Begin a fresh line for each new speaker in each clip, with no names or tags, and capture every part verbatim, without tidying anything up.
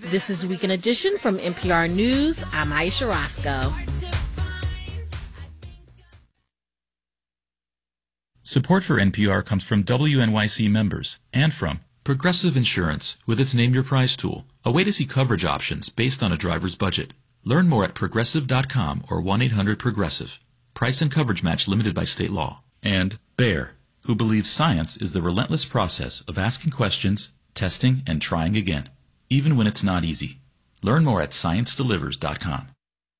This is Weekend Edition from N P R News. I'm Aisha Roscoe.
Support for N P R comes from W N Y C members and from Progressive Insurance with its Name Your Price tool, a way to see coverage options based on a driver's budget. Learn more at progressive dot com or one eight hundred progressive. Price and coverage match limited by state law. And Bayer, who believes science is the relentless process of asking questions, testing, and trying again, even when it's not easy. Learn more at science delivers dot com.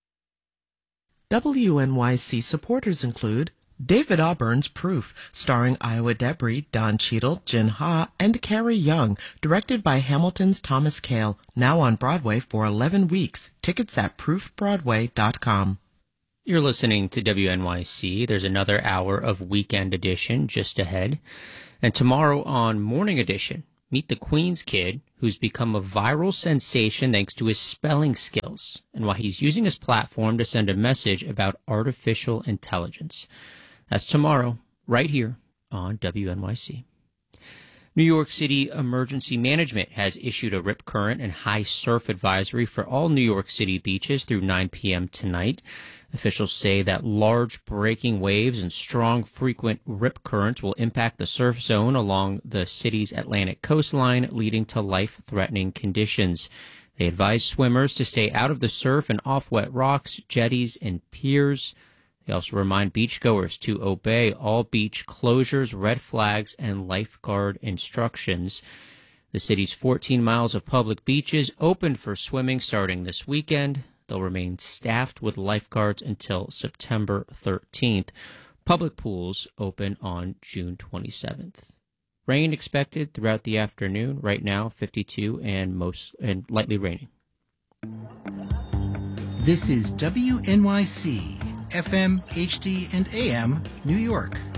W N Y C supporters include David Auburn's Proof, starring Iowa Debris, Don Cheadle, Jin Ha, and Carrie Young, directed by Hamilton's Thomas Kail, now on Broadway for eleven weeks. Tickets at proof broadway dot com.
You're listening to W N Y C. There's another hour of Weekend Edition just ahead. And tomorrow on Morning Edition, meet the Queen's Kid, who's become a viral sensation thanks to his spelling skills and why he's using his platform to send a message about artificial intelligence. That's tomorrow, right here on W N Y C. New York City Emergency Management has issued a rip current and high surf advisory for all New York City beaches through nine p.m. tonight. Officials say that large breaking waves and strong, frequent rip currents will impact the surf zone along the city's Atlantic coastline, leading to life-threatening conditions. They advise swimmers to stay out of the surf and off wet rocks, jetties, and piers. They also remind beachgoers to obey all beach closures, red flags, and lifeguard instructions. The city's fourteen miles of public beaches opened for swimming starting this weekend. They'll remain staffed with lifeguards until September thirteenth. Public pools open on June twenty-seventh. Rain expected throughout the afternoon. Right now, fifty-two and most and lightly raining.
This is W N Y C, F M, H D, and A M, New York.